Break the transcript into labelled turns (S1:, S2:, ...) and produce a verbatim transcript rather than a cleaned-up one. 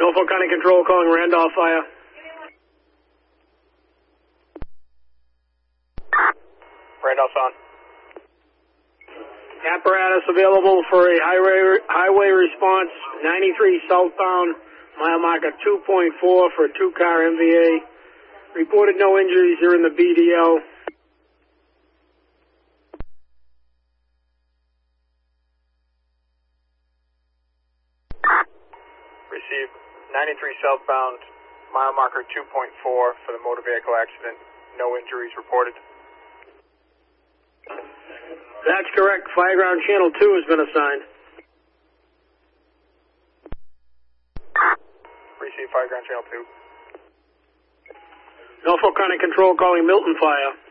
S1: Norfolk County Control calling Randolph Fire.
S2: Randolph's on.
S1: Apparatus available for a highway highway response, ninety-three southbound, mile marker two point four for a two-car M V A. Reported no injuries here in the B D L.
S2: Received ninety-three southbound, mile marker two point four for the motor vehicle accident. No injuries reported.
S1: That's correct. Fireground Channel two has been assigned.
S2: Received Fireground Channel two.
S1: Norfolk County Control calling Milton Fire.